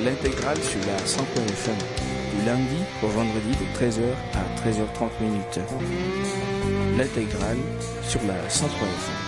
l'intégrale sur la 100.1 FM, du lundi au vendredi de 13h à 13h30 minutes. L'intégrale sur la 100.1 FM.